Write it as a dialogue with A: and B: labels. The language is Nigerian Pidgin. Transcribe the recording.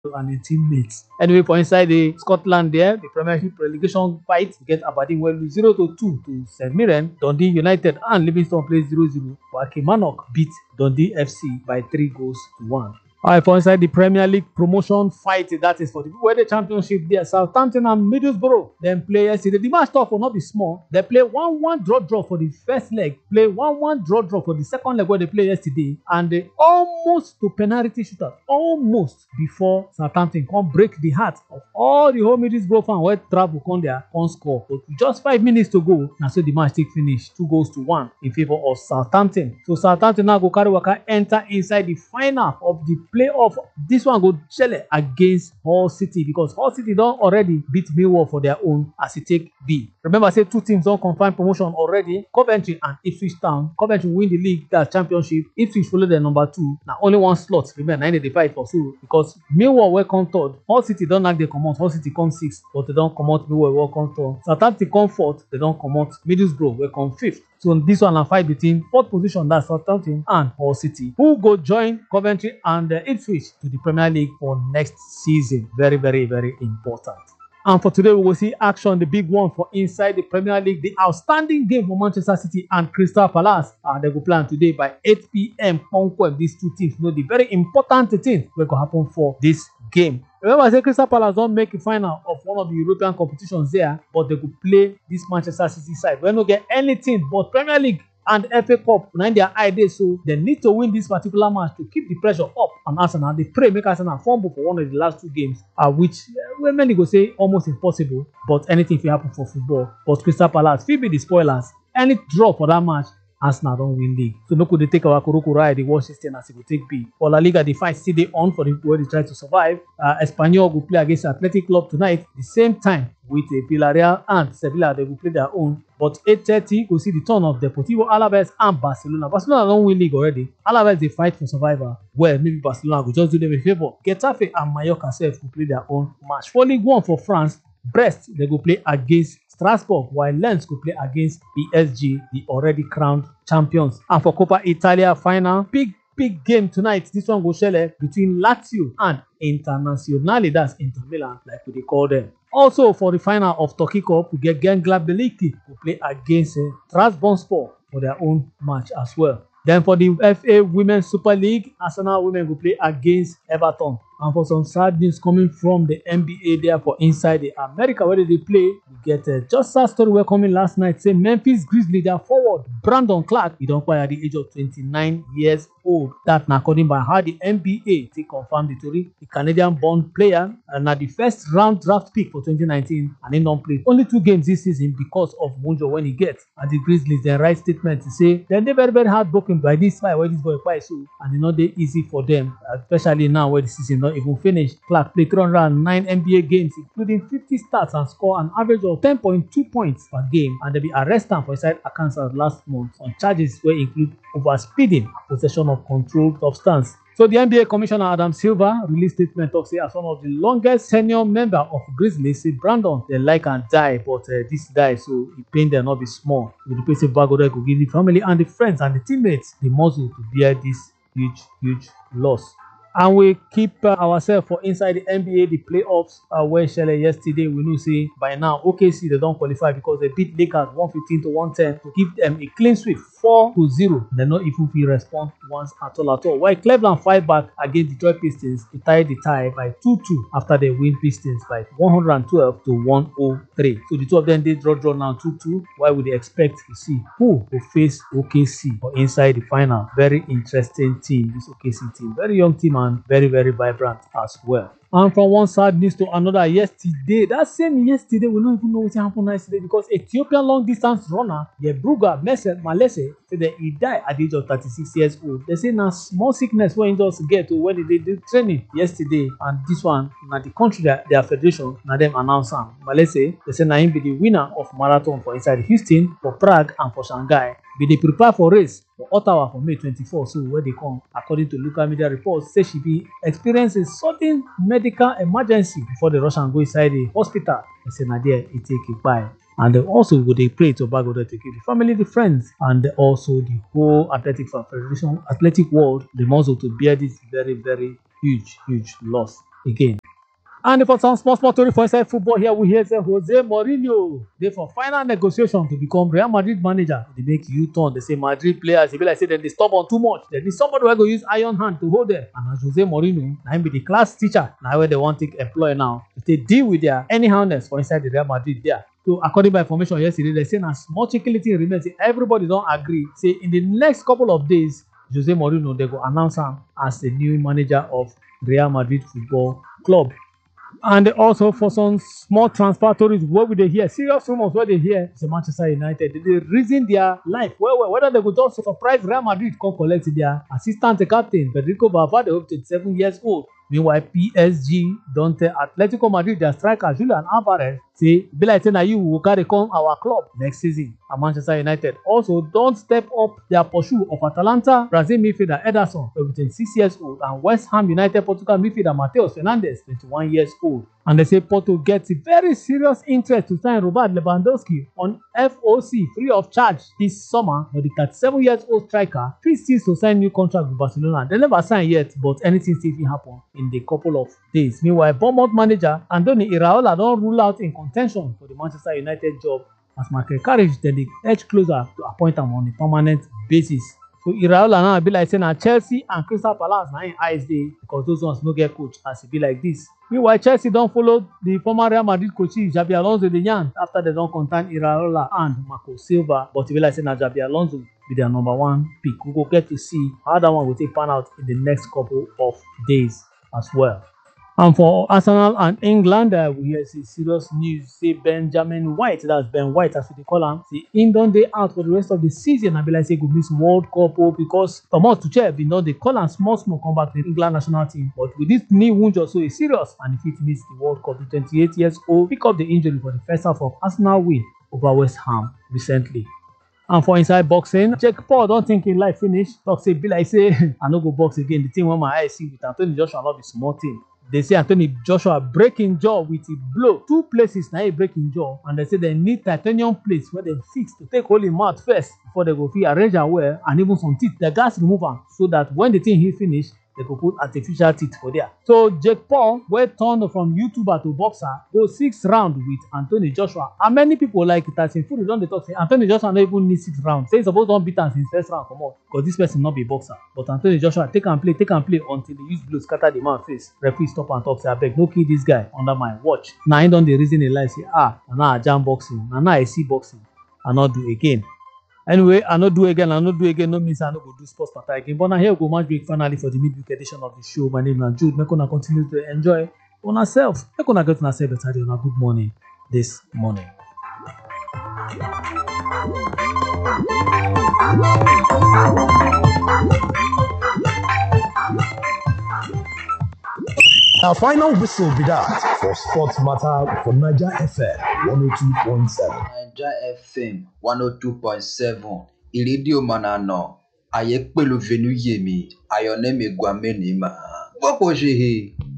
A: and his teammates. Anyway, for inside the Scotland there, the Premiership relegation fight get Aberdeen well 0-2 to St Mirren. Dundee United and Livingston play 0-0, while Kilmarnock beat Dundee FC by 3-1. Alright, for inside the Premier League promotion fight, that is for the World Championship there. Southampton and Middlesbrough then play yesterday. The match tough will not be small. They play 1-1 draw for the first leg, play 1-1 draw for the second leg where they play yesterday, and they almost to penalty shootout, almost before Southampton come break the heart of all the whole Middlesbrough fans where travel come there, come score. But with just 5 minutes to go, now so the match take finish 2-1 in favor of Southampton. So Southampton now go carry waka enter inside the final of the playoff. This one go shele against Hull City because Hull City don already beat Millwall for their own as it take B. Remember, say two teams don confirm promotion already: Coventry and Ipswich Town. Coventry win the league, that championship. Ipswich follow their number 2. Now only one slot remain. Now they fight for so because Millwall will come third. Hull City don't knock they come out. Hull City come 6th, but they don't come out. Millwall will come third. Southampton come 4th. They don't come out. Middlesbrough will come 5th. So this one a fight between 4th position, that's Southampton and Hull City, who go join Coventry and Ipswich to the Premier League for next season. Very, very, very important. And for today, we will see action, the big one for inside the Premier League, the outstanding game for Manchester City and Crystal Palace. They will play today by 8 p.m. Conquest. These two teams know the very important thing will go happen for this game. Remember, I said Crystal Palace don't make a final of one of the European competitions there, but they could play this Manchester City side. We don't get anything but Premier League and FA Cup in their idea, so they need to win this particular match to keep the pressure up on Arsenal. They pray make Arsenal fumble for one of the last 2 games, which many go say almost impossible, but anything can happen for football. But Crystal Palace will be the spoilers. Any draw for that match, Arsenal don't win league. So no could they take our Kuroko ride the watch system as it will take B. For La Liga, the fight still on for the where they try to survive. Espanyol will play against Athletic Club tonight, the same time with Villarreal and Sevilla. They will play their own. But 8:30 we'll see the turn of Deportivo Alaves and Barcelona. Barcelona don't win league already. Alaves they fight for survival. Well, maybe Barcelona will just do them a favor. Getafe and Mallorca self will play their own match. For League 1 for France, Brest they go play against Strasbourg, while Lens could play against PSG, the already crowned champions. And for Coppa Italia final, big game tonight. This one go shele between Lazio and Internazionale, that's Inter Milan, like we call them. Also for the final of Turkey Cup, we get Genk Glabeliki who play against Trabzonspor for their own match as well. Then for the FA Women's Super League, Arsenal women will play against Everton. And for some sad news coming from the NBA there for inside the America where they play, we get just a story we're coming last night. Say Memphis Grizzlies, their forward Brandon Clark, he don't quite at the age of 29 years old. That now according by how the NBA they confirmed the story. The Canadian-born player and at the first round draft pick for 2019, and he don't play only 2 games this season because of Munjo when he gets. And the Grizzlies then write statement to say then they very, very heartbroken by this fight where this boy quite so, and it's not that easy for them, especially now where the season not even finished. Clark played 309 NBA games, including 50 starts, and scored an average of 10.2 points per game. And they be arrested for inside Arkansas last month on charges where include overspeeding and possession of controlled substance. So the NBA Commissioner Adam Silver released statement of say as one of the longest senior member of Grizzlies, say Brandon they like and die, but this die so the pain they not be small. With the place of Bagoda go give the family and the friends and the teammates the muscle to bear this huge loss. And we keep ourselves for inside the NBA, the playoffs where Shelley yesterday we know say by now OKC they don't qualify because they beat Lakers 115-110 to give them a clean sweep 4-0. They not even feel respond once at all. While Cleveland fight back against Detroit Pistons to tie the tie by 2-2 after they win Pistons by 112-103. So the two of them they draw now 2-2. Why would they expect to see who will face OKC for inside the final? Very interesting team, this OKC team. Very young team and very, very vibrant as well. And from one sad news to another, yesterday, that same yesterday, we don't even know what happened yesterday because Ethiopian long distance runner, Yebruga Malese, said that he died at the age of 36 years old. They say now small sickness when he just get to when they did training yesterday, and this one, now the country, their federation, now them announce him. Malese, they say now him be the winner of marathon for inside Houston, for Prague, and for Shanghai. Be they prepare for race for Ottawa for May 24. So where they come, according to local media reports, say she be experiencing sudden medical emergency before the rush and go inside the hospital. They say now there it take it by. And then also would they pray to Bagoda to give the family, the friends, and also the whole athletic federation, athletic world, the muscle to bear this very, very huge loss. again. And for some small story for inside football here, we hear say Jose Mourinho dey for final negotiation to become Real Madrid manager. They make U-turn. They say Madrid players, e be like say dem dey stubborn too much. They need somebody wey go use iron hand to hold them. And as Jose Mourinho, na him be the class teacher. Na where they want to employ now to take deal with their anyhowness for inside the Real Madrid there. So according by information yesterday, they say na small chickility remain. Say everybody don agree. Say in the next couple of days, Jose Mourinho they go announce him as the new manager of Real Madrid Football Club. And also for some small transfer stories, what we dey hear, serious rumors what they hear, say Manchester United, they reason their life well, whether they go just surprise Real Madrid come collect their assistant captain, Federico Valverde, 27 years old. Meanwhile, PSG don tell Atletico Madrid their striker Julian Alvarez say, be like say na you will carry come our club next season. And Manchester United also don't step up their pursuit of Atalanta Brazil midfielder Ederson, 26 years old, and West Ham United Portugal midfielder Matheus Fernandes, 21 years old. And they say Porto gets a very serious interest to sign Robert Lewandowski on FOC free of charge this summer, but the 37 years old striker still to sign new contract with Barcelona. They never signed yet, but anything still can happen in the couple of days. Meanwhile, Bournemouth manager Andoni Iraola don't rule out in contention for the Manchester United job as Michael Carriage then the edge closer to appoint him on a permanent basis. So Iraola now be like saying na Chelsea and Crystal Palace na in eyes dey because those ones no get coach as e be like this. Meanwhile, Chelsea don't follow the former Real Madrid coach Xabi Alonso dey yarn after they don't contact Iraola and Marco Silva, but e be like saying na Xabi Alonso be their number one pick. We go get to see how that one will take pan out in the next couple of days as well. And for Arsenal and England, we hear serious news. Say Benjamin White, that's Ben White as we call him, say he don dey out for the rest of the season. I be like say go miss World Cup because Thomas Tuchel bin don dey call am small come back to the England national team. But with this knee wound so is serious and he fit miss the World Cup. The 28 years old pick up the injury for the first half of Arsenal win over West Ham recently. And for inside boxing, Jake Paul don't think in life finish. Talk say be like say I no go box again. The thing when my eyes see with Anthony Joshua not be small thing. They say Anthony Joshua breaking jaw with a blow. 2 places now he breaking jaw, and they say they need titanium plates where they fix to take hold him mouth first before they go fit arrange am well, and even some teeth the gas remove am so that when the thing he finish, they go put artificial teeth for there. So Jake Paul, wey turn from YouTuber to boxer, go 6 rounds with Anthony Joshua. And many people like Tyson Fury don dey talk say Anthony Joshua no even need 6 rounds. Say he suppose don beat am since first round comot because this person not be boxer. But Anthony Joshua take and play until the use blow scatter the man face. Referee stop and talk say abeg no kill this guy under my watch. Na him don dey reason a lie say na I jam boxing, na I see boxing, I not do again. Anyway, I no do again, no means I no go do sports pattern again. But now here we go match break finally for the midweek edition of the show. My name is Jude. Make una continue to enjoy on ourselves. Make una get on ourselves better day on a good morning this morning.
B: Our final whistle be that for Sports Matter for Niger FM 102.7.
C: Niger FM 102.7. Iridio manano. Aye pelu venu yemi. Ayone me guame nima. Wako jehe.